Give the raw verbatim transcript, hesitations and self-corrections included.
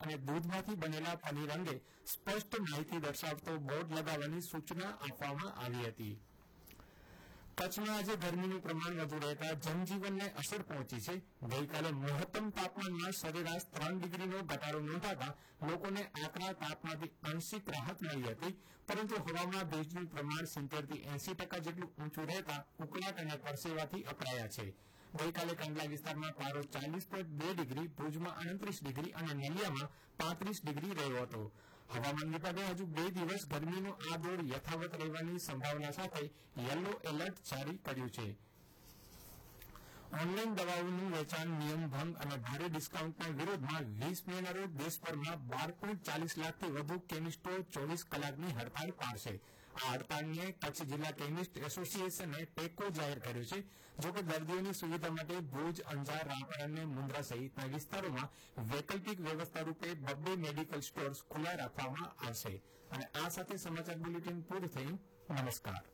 અને દૂધમાંથી બનેલા પનીર અંગે સ્પષ્ટ માહિતી દર્શાવતો બોર્ડ લગાવવાની સૂચના આપવામાં આવી હતી. કચ્છમાં આજે ગરમીનું પ્રમાણ વધુ રહેતા જનજીવનને અસર પહોંચી છે. ગઈકાલે મહત્તમ તાપમાનમાં સરેરાશ ત્રણ ડિગ્રીનો ઘટાડો નોંધાતા લોકોને આકરા તાપમાંથી આંશિક રાહત મળી હતી, પરંતુ હવામાં ભેજનું પ્રમાણ સિત્તેર થી એંસી ટકા જેટલું ઊંચું રહેતા ઉકળાટ અને પરસેવાથી અકળાયા છે. ગઈકાલે કંડલા વિસ્તારમાં પારો ચાલીસ પોઈન્ટ બે ડિગ્રી, ભુજમાં આડત્રીસ ડિગ્રી અને નલિયામાં પાંત્રીસ ડિગ્રી રહ્યો હતો. હવામાન વિભાગે હજુ બે દિવસ ગરમીનો આ દોર યથાવત રહેવાની સંભાવના સાથે યલો એલર્ટ જારી કર્યું છે. ઓનલાઈન દવાઓનું વેચાણ નિયમ ભંગ અને ભારે ડિસ્કાઉન્ટના વિરોધમાં વીસ મેના રોજ દેશભરમાં બાર પોઈન્ટ ચાલીસ લાખથી વધુ કેમિસ્ટો ચોવીસ કલાકની હડતાળ પાડશે. આ હડતાળને કચ્છ જિલ્લા કેમિસ્ટ એસોસિએશને ટેકો જાહેર કર્યો છે. જોકે દર્દીઓની સુવિધા માટે ભુજ, અંજાર, રાપર અને મુન્દ્રા સહિતના વિસ્તારોમાં વૈકલ્પિક વ્યવસ્થા રૂપે બબ્બે મેડિકલ સ્ટોર્સ ખુલ્લા રાખવામાં આવશે. અને આ સાથે સમાચાર બુલેટિન પૂરું થયું. નમસ્કાર.